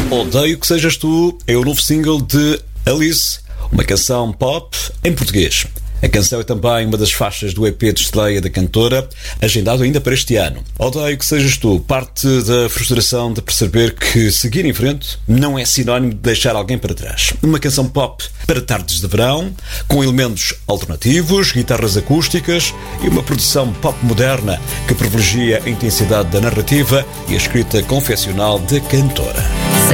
Odeio que sejas tu é o novo single de Alice, uma canção pop em português. A canção é também uma das faixas do EP de estreia da cantora, agendado ainda para este ano. Odeio que sejas tu parte da frustração de perceber que seguir em frente não é sinónimo de deixar alguém para trás. Uma canção pop para tardes de verão, com elementos alternativos, guitarras acústicas e uma produção pop moderna que privilegia a intensidade da narrativa e a escrita confessional da cantora.